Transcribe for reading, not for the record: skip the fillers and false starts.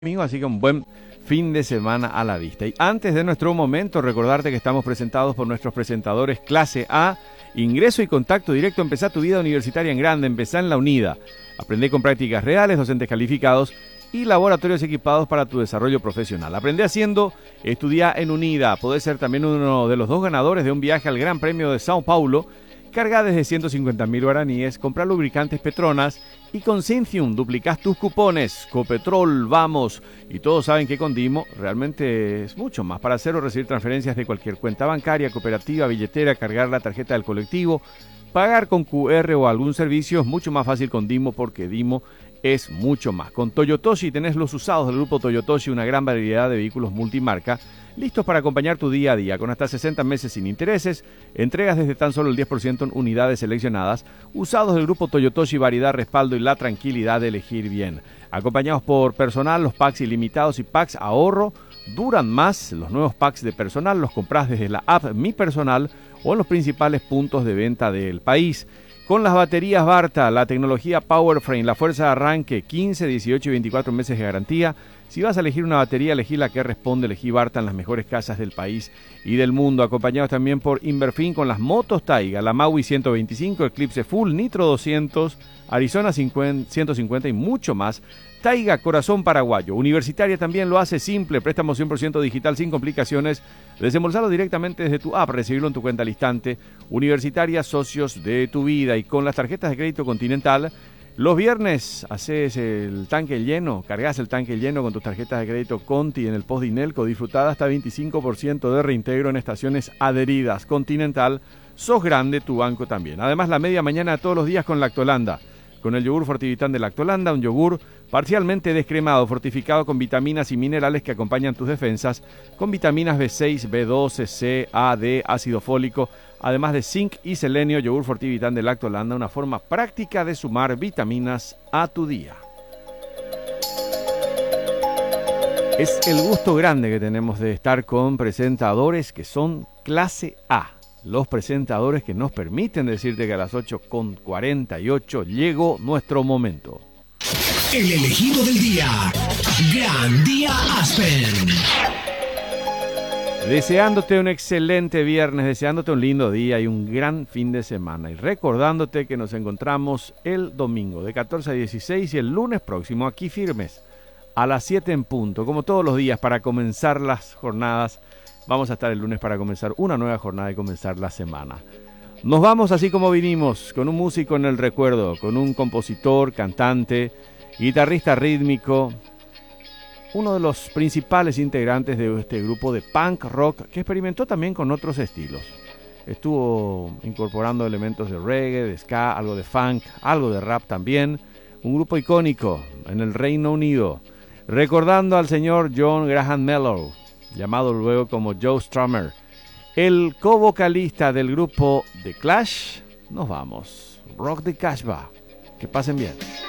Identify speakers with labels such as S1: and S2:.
S1: Amigo, así que un buen fin de semana a la vista. Y antes de nuestro momento, recordarte que estamos presentados por nuestros presentadores Clase A, ingreso y contacto directo. Empezá tu vida universitaria en grande, empezá en la UNIDA. Aprende con prácticas reales, docentes calificados y laboratorios equipados para tu desarrollo profesional. Aprende haciendo, estudia en UNIDA. Podés ser también uno de los dos ganadores de un viaje al Gran Premio de Sao Paulo. Carga desde 150.000 guaraníes, compra lubricantes Petronas y con Synthium duplicás tus cupones. Copetrol, vamos. Y todos saben que con Dimo realmente es mucho más. Para hacer o recibir transferencias de cualquier cuenta bancaria, cooperativa, billetera, cargar la tarjeta del colectivo, pagar con QR o algún servicio es mucho más fácil con Dimo porque Dimo es mucho más. Con Toyotoshi tenés los usados del grupo Toyotoshi, una gran variedad de vehículos multimarca, listos para acompañar tu día a día, con hasta 60 meses sin intereses, entregas desde tan solo el 10% en unidades seleccionadas, usados del grupo Toyotoshi, variedad, respaldo y la tranquilidad de elegir bien. Acompañados por personal, los packs ilimitados y packs ahorro duran más. Los nuevos packs de personal los comprás desde la app Mi Personal o en los principales puntos de venta del país. Con las baterías Barta, la tecnología Powerframe, la fuerza de arranque, 15, 18 y 24 meses de garantía. Si vas a elegir una batería, elegí la que responde, elegí Barta en las mejores casas del país y del mundo. Acompañados también por Inverfin con las motos Taiga, la Maui 125, Eclipse Full, Nitro 200, Arizona 150 y mucho más. Taiga, corazón paraguayo. Universitaria también lo hace simple, préstamo 100% digital sin complicaciones. Desembolsarlo directamente desde tu app, recibirlo en tu cuenta al instante. Universitaria, socios de tu vida. Y con las tarjetas de crédito Continental, los viernes haces el tanque lleno, cargas el tanque lleno con tus tarjetas de crédito Conti en el post de Inelco, disfrutada hasta 25% de reintegro en estaciones adheridas. Continental, sos grande, tu banco también. Además, la media mañana todos los días con Lactolanda. Con el yogur Fortivitán de Lactolanda, un yogur parcialmente descremado, fortificado con vitaminas y minerales que acompañan tus defensas, con vitaminas B6, B12, C, A, D, ácido fólico, además de zinc y selenio. Yogur Fortivitán de Lactolanda, una forma práctica de sumar vitaminas a tu día. Es el gusto grande que tenemos de estar con presentadores que son clase A. Los presentadores que nos permiten decirte que a las 8:48 llegó nuestro momento.
S2: El elegido del día, Gran Día Aspen.
S1: Deseándote un excelente viernes, deseándote un lindo día y un gran fin de semana. Y recordándote que nos encontramos el domingo de 14 a 16 y el lunes próximo aquí firmes a las 7 en punto, como todos los días para comenzar las jornadas. Vamos a estar el lunes para comenzar una nueva jornada y comenzar la semana. Nos vamos así como vinimos, con un músico en el recuerdo, con un compositor, cantante, guitarrista rítmico, uno de los principales integrantes de este grupo de punk rock que experimentó también con otros estilos. Estuvo incorporando elementos de reggae, de ska, algo de funk, algo de rap también. Un grupo icónico en el Reino Unido, recordando al señor John Graham Mello, llamado luego como Joe Strummer, el co-vocalista del grupo The Clash. Nos vamos. Rock the Casbah. Que pasen bien.